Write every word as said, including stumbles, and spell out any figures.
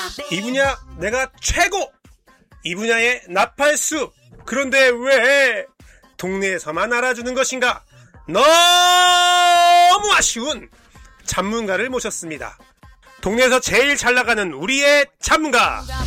이 분야 내가 최고! 이 분야의 나팔수! 그런데 왜 동네에서만 알아주는 것인가? 너무 아쉬운 전문가를 모셨습니다. 동네에서 제일 잘 나가는 우리의 전문가!